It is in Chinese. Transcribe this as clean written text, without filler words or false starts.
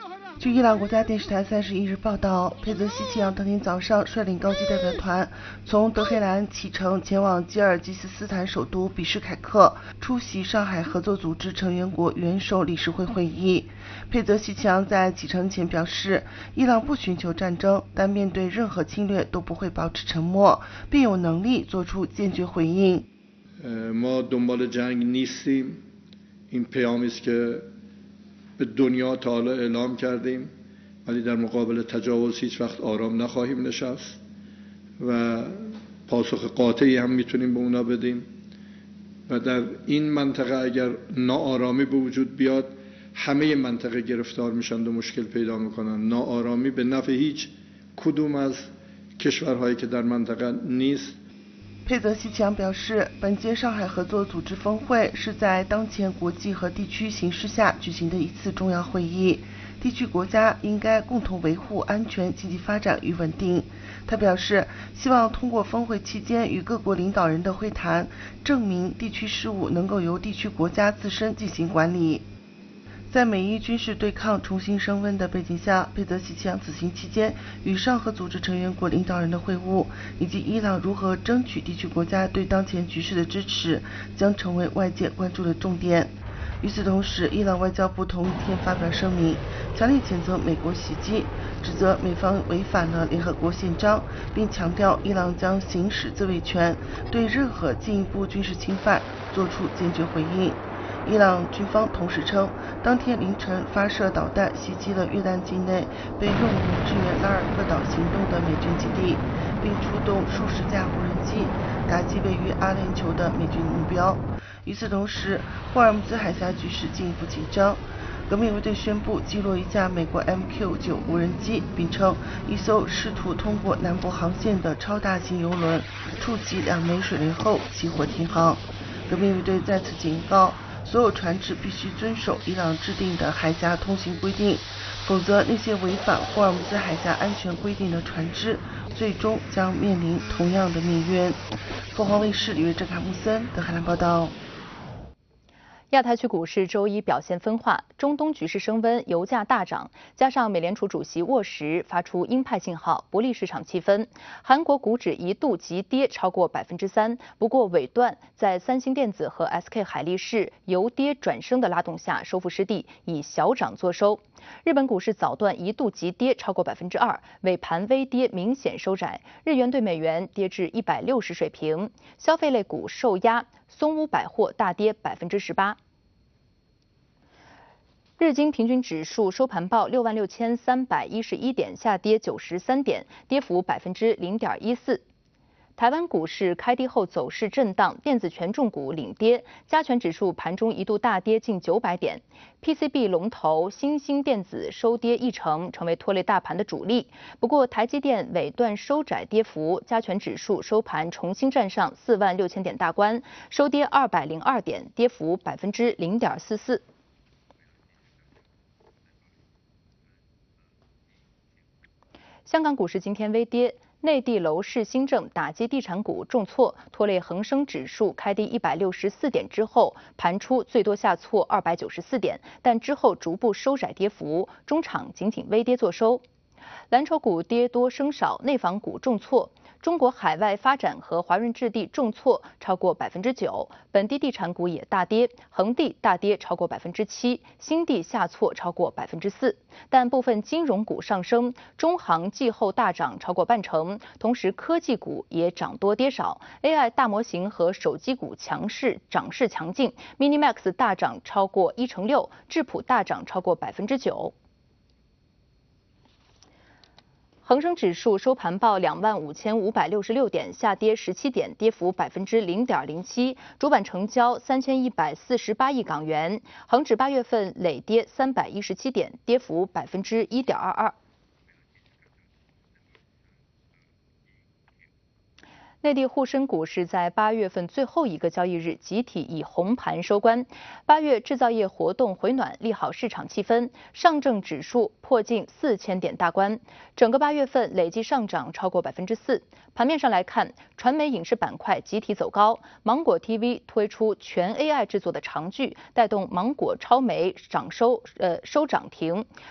据伊朗国家电视台31日报道，佩泽西奇扬当天早上率领高级代表团从德黑兰启程前往吉尔吉斯斯坦首都比什凯克，出席上海合作组织成员国元首理事会会议。佩泽西奇扬在启程前表示，伊朗不寻求战争，但面对任何侵略都不会保持沉默，并有能力做出坚决回应。 ما دنبال جنگ نیستیم. این پیامی است که به دنیا تا حالا اعلام کردیم ولی در مقابل تجاوز هیچ وقت آرام نخواهیم نشست و پاسخ قاطعی هم میتونیم به اونا بدیم و در این منطقه اگر ناآرامی به وجود بیاد همه منطقه گرفتار میشن و مشکل پیدا میکنن. ناآرامی به نفع هیچ کدوم از کشورهایی که در منطقه نیست。 佩泽西奇扬表示，本届上海合作组织峰会是在当前国际和地区形势下举行的一次重要会议，地区国家应该共同维护安全、经济发展与稳定。他表示，希望通过峰会期间与各国领导人的会谈，证明地区事务能够由地区国家自身进行管理。在美伊军事对抗重新升温的背景下，佩泽西奇扬此行期间与上合组织成员国领导人的会晤，以及伊朗如何争取地区国家对当前局势的支持，将成为外界关注的重点。与此同时，伊朗外交部同一天发表声明，强烈谴责美国袭击，指责美方违反了联合国宪章，并强调伊朗将行使自卫权，对任何进一步军事侵犯作出坚决回应。伊朗军方同时称，当天凌晨发射导弹袭击了约旦境内被用于支援拉尔克岛行动的美军基地，并出动数十架无人机打击位于阿联酋的美军目标。与此同时，霍尔木兹海峡局势进一步紧张。革命卫队宣布击落一架美国 MQ-9 无人机，并称一艘试图通过南部航线的超大型油轮触及2枚水雷后起火停航。革命卫队再次警告，所有船只必须遵守伊朗制定的海峡通行规定，否则那些违反霍尔木兹海峡安全规定的船只最终将面临同样的命运。凤凰卫视李月郑、卡木森德黑兰报道。 亚太区股市周一表现分化，中东局势升温，油价大涨，加上美联储主席沃什发出鹰派信号，不利市场气氛。韩国股指一度急跌超过3%，不过尾段在三星电子和 SK 海力士由跌转升的拉动下收复失地，以小涨作收。日本股市早段一度急跌超过2%，尾盘微跌明显收窄，日元对美元跌至160水平。消费类股受压，松屋百货大跌18%。日经平均指数收盘报66311点，下跌93点，跌幅0.14%。台湾股市开低后走势震荡，电子权重股领跌，加权指数盘中一度大跌近900点。PCB 龙头新兴电子收跌1成，成为拖累大盘的主力。不过台积电尾段收窄跌幅，加权指数收盘重新站上46000点大关，收跌202点，跌幅0.44%。香港股市今天微跌，内地楼市新政打击地产股重挫，拖累恒生指数开低164点之后，盘出最多下挫294点，但之后逐步收窄跌幅，中场仅微跌作收。蓝筹股跌多升少，内房股重挫。中国海外发展和华润置地重挫超过9%，本地地产股也大跌，恒地大跌超过7%，新地下挫超过4%。但部分金融股上升，中行季后大涨超过半成，同时科技股也涨多跌少 ，AI 大模型和手机股涨势强劲 ，Minimax 大涨超过1成6%，智普大涨超过9%。恒生指数收盘报25566点，下跌17点，跌幅0.07%。主板成交3148亿港元。恒指8月份累跌317点，跌幅1.22%。内地沪深股市在8月份最后一个交易日集体以红盘收官。8月制造业活动回暖，利好市场气氛，上证指数破近4000点大关，整个8月份累计上涨超过4%。盘面上来看，传媒影视板块集体走高，芒果 TV 推出全 AI 制作的长剧，带动芒果超媒收涨停。